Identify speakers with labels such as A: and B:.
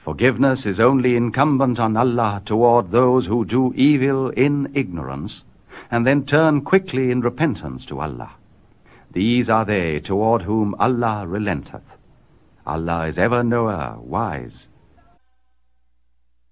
A: Forgiveness is only incumbent on Allah toward those who do evil in ignorance, and then turn quickly in repentance to Allah. These are they toward whom Allah relenteth. Allah is ever knower, wise.